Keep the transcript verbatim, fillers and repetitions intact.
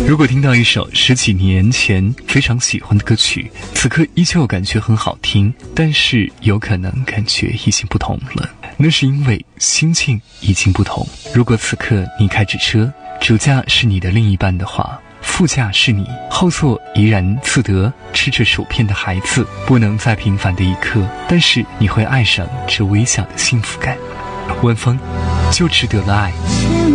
如果听到一首十几年前非常喜欢的歌曲，此刻依旧感觉很好听，但是有可能感觉已经不同了，那是因为心境已经不同。如果此刻你开着车，主驾是你的另一半的话，副驾是你，后座怡然自得吃着薯片的孩子，不能再平凡的一刻，但是你会爱上这微小的幸福感。晚风就值得了爱。